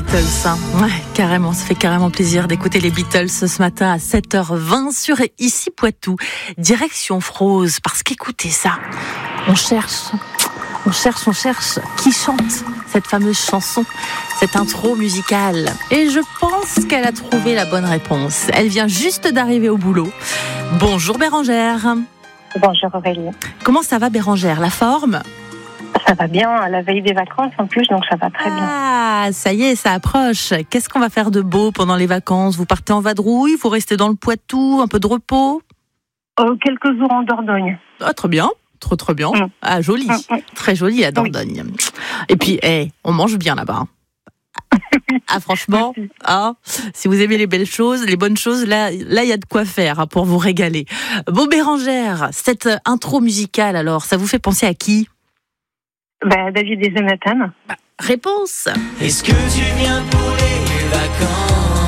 Beatles. Ouais, carrément, ça fait carrément plaisir d'écouter les Beatles ce matin à 7h20 sur Ici Poitou. Direction Froze, parce qu'écoutez ça, on cherche qui chante cette fameuse chanson, cette intro musicale. Et je pense qu'elle a trouvé la bonne réponse. Elle vient juste d'arriver au boulot. Bonjour Bérangère. Bonjour Aurélie. Comment ça va Bérangère, la forme ? Ça va bien, à la veille des vacances en plus, donc ça va très bien. Ah, ça y est, ça approche. Qu'est-ce qu'on va faire de beau pendant les vacances ? Vous partez en vadrouille ? Vous restez dans le Poitou ? Un peu de repos ? Quelques jours en Dordogne. Ah, très bien. Trop bien. Ah, joli. Très joli à Dordogne. Oui. Et puis, on mange bien là-bas. Ah, franchement, si vous aimez les belles choses, les bonnes choses, là, il y a de quoi faire pour vous régaler. Bon, Bérangère, cette intro musicale, alors, ça vous fait penser à qui ? David et Jonathan. Réponse. Est-ce que tu viens pour les vacances ?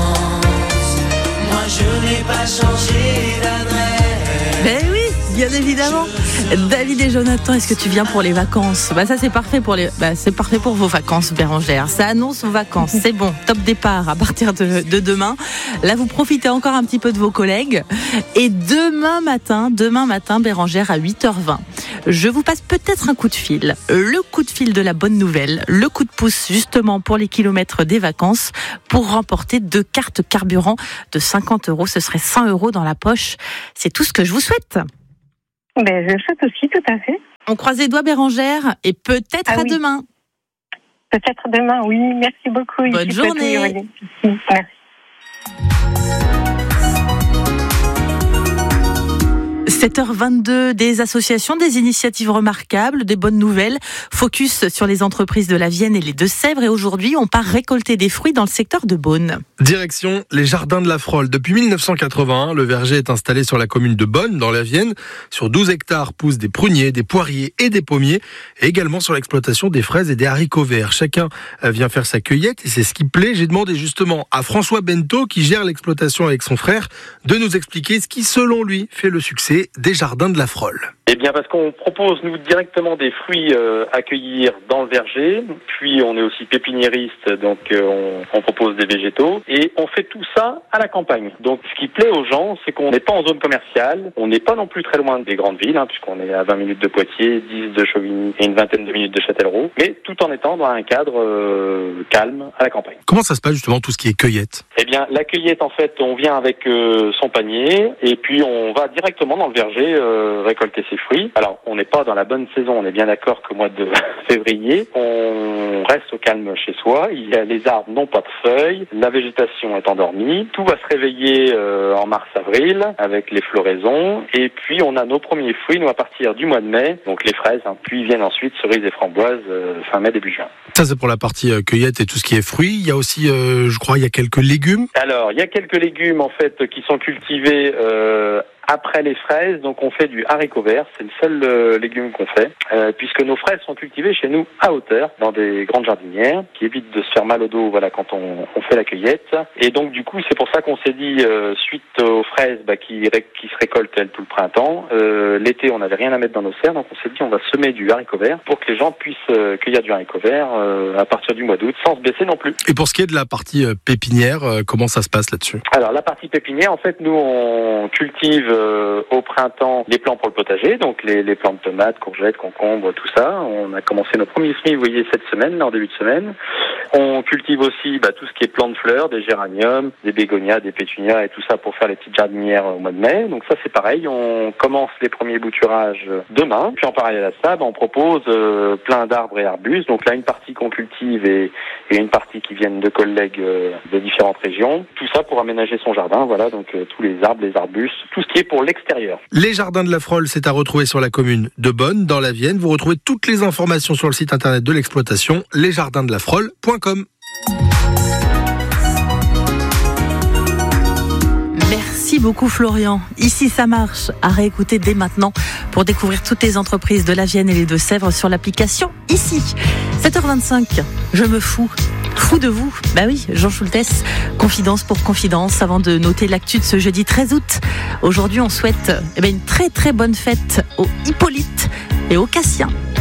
Moi je n'ai pas changé d'adresse. Ben oui, bien évidemment. David et Jonathan, est-ce que tu viens pour les vacances ? Ça c'est parfait c'est parfait pour vos vacances, Bérangère. Ça annonce vos vacances. C'est bon, top départ à partir de demain. Là, vous profitez encore un petit peu de vos collègues. Et demain matin, Bérangère à 8h20. Je vous passe peut-être un coup de fil. Le coup de fil de la bonne nouvelle. Le coup de pouce justement pour les kilomètres des vacances pour remporter 2 cartes carburant de 50 €. Ce serait 100 € dans la poche. C'est tout ce que je vous souhaite. Je le souhaite aussi, tout à fait. On croise les doigts, Bérangère, et peut-être à demain. Peut-être demain, oui. Merci beaucoup. Bonne journée. Merci. 7h22, des associations, des initiatives remarquables, des bonnes nouvelles. Focus sur les entreprises de la Vienne et les Deux-Sèvres. Et aujourd'hui, on part récolter des fruits dans le secteur de Beaune. Direction les Jardins de la Frolle. Depuis 1981, le verger est installé sur la commune de Beaune, dans la Vienne. Sur 12 hectares poussent des pruniers, des poiriers et des pommiers. Et également sur l'exploitation des fraises et des haricots verts. Chacun vient faire sa cueillette et c'est ce qui plaît. J'ai demandé justement à François Bento, qui gère l'exploitation avec son frère, de nous expliquer ce qui, selon lui, fait le succès des Jardins de la Frolle. Eh bien, parce qu'on propose, nous, directement des fruits à cueillir dans le verger. Puis, on est aussi pépiniériste, donc on propose des végétaux. Et on fait tout ça à la campagne. Donc, ce qui plaît aux gens, c'est qu'on n'est pas en zone commerciale. On n'est pas non plus très loin des grandes villes, puisqu'on est à 20 minutes de Poitiers, 10 de Chauvigny et une vingtaine de minutes de Châtellerault. Mais tout en étant dans un cadre calme à la campagne. Comment ça se passe, justement, tout ce qui est cueillette ? Eh bien, la cueillette, en fait, on vient avec son panier et puis on va directement dans le verger récolter ses fruits. Alors, on n'est pas dans la bonne saison, on est bien d'accord qu'au mois de février, on reste au calme chez soi. Les arbres n'ont pas de feuilles, la végétation est endormie. Tout va se réveiller en mars-avril avec les floraisons. Et puis, on a nos premiers fruits, nous, à partir du mois de mai, donc les fraises. Puis viennent ensuite cerises et framboises fin mai, début juin. Ça, c'est pour la partie cueillette et tout ce qui est fruits. Il y a aussi, je crois, il y a quelques légumes. Alors, il y a quelques légumes, en fait, qui sont cultivés après les fraises, donc on fait du haricot vert, c'est le seul légume qu'on fait, puisque nos fraises sont cultivées chez nous à hauteur, dans des grandes jardinières, qui évitent de se faire mal au dos quand on fait la cueillette. Et donc du coup, c'est pour ça qu'on s'est dit, suite aux fraises qui se récoltent tout le printemps, l'été on n'avait rien à mettre dans nos serres, donc on s'est dit on va semer du haricot vert pour que les gens puissent cueillir du haricot vert à partir du mois d'août, sans se baisser non plus. Et pour ce qui est de la partie pépinière, comment ça se passe là-dessus ? Alors la partie pépinière, en fait, nous on cultive au printemps les plants pour le potager, donc les plants de tomates, courgettes, concombres, tout ça. On a commencé nos premiers semis, vous voyez, cette semaine, en début de semaine. On cultive aussi tout ce qui est plants de fleurs, des géraniums, des bégonias, des pétunias et tout ça pour faire les petites jardinières au mois de mai. Donc ça c'est pareil, on commence les premiers bouturages demain. Puis en parallèle à ça, on propose plein d'arbres et arbustes. Donc là une partie qu'on cultive et une partie qui viennent de collègues de différentes régions. Tout ça pour aménager son jardin, voilà, donc tous les arbres, les arbustes, tout ce qui est pour l'extérieur. Les Jardins de la Frolle, c'est à retrouver sur la commune de Beaune, dans la Vienne. Vous retrouvez toutes les informations sur le site internet de l'exploitation, lesjardindelafrolle.com. Merci beaucoup Florian. Ici ça marche, à réécouter dès maintenant pour découvrir toutes les entreprises de la Vienne et les Deux-Sèvres sur l'application Ici. 7h25, je me fous de vous. Oui, Jean Schultes, confidence pour confidence, avant de noter l'actu de ce jeudi 13 août. Aujourd'hui, on souhaite une très très bonne fête aux Hippolyte et aux Cassien.